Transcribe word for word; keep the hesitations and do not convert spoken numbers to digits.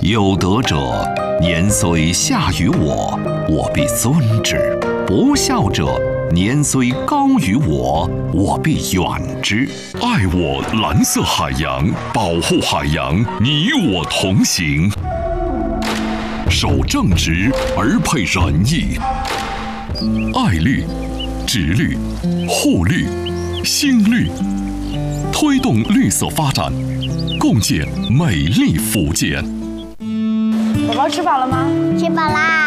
有德者，年虽下于我，我必尊之；不孝者，年虽高于我，我必远之。爱我蓝色海洋，保护海洋，你我同行。守正直而配仁义，爱绿、植绿、护绿、新绿，推动绿色发展，共建美丽福建。 宝宝吃饱了吗？ 吃饱啦。